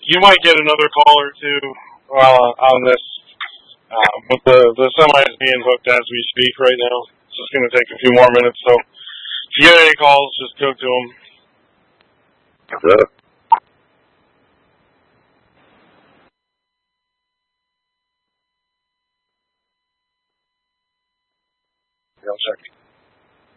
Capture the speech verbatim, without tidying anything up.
you might get another call or two uh, on this, uh, but the the semi is being hooked as we speak right now. It's just going to take a few more minutes. So if you get any calls, just go to them. That's it. I'll check.